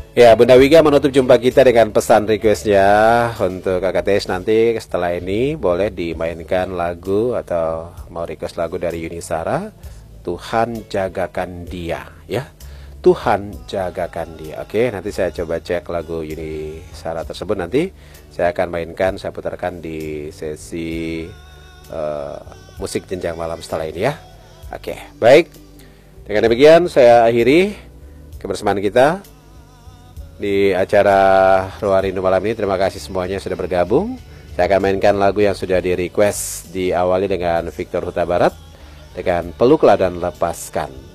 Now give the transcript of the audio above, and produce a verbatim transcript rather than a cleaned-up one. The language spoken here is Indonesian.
Ya, Bunda Wiga menutup jumpa kita dengan pesan requestnya untuk Kakak Tes. Nanti setelah ini boleh dimainkan lagu atau mau request lagu dari Yuni Sara, Tuhan Jagakan Dia, ya. Tuhan Jagakan Dia. Oke, nanti saya coba cek lagu Yuni Sara tersebut, nanti saya akan mainkan, saya putarkan di sesi uh, musik jenjang malam setelah ini, ya. Oke, baik. Dengan demikian saya akhiri kebersamaan kita di acara Ruang Rindu malam ini. Terima kasih semuanya sudah bergabung. Saya akan mainkan lagu yang sudah di request, diawali dengan Victor Huta Barat dengan Peluklah dan Lepaskan.